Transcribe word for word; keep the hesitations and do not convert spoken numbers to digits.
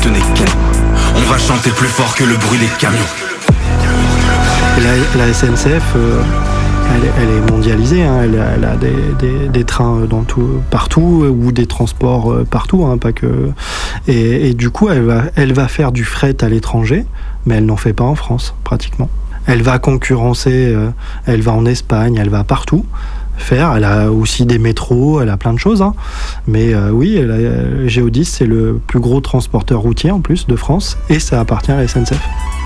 ce n'est qu'elle. On va chanter plus fort que le bruit des camions. Et la, la S N C F, euh, elle, elle est mondialisée, hein. elle, elle a des, des, des trains dans tout, partout, ou des transports partout, hein, pas que. Et, et du coup, elle va, elle va faire du fret à l'étranger, mais elle n'en fait pas en France, pratiquement. Elle va concurrencer, euh, elle va en Espagne, elle va partout faire. Elle a aussi des métros, elle a plein de choses, hein. Mais euh, oui, elle a, Géodis, c'est le plus gros transporteur routier en plus de France, et ça appartient à la S N C F.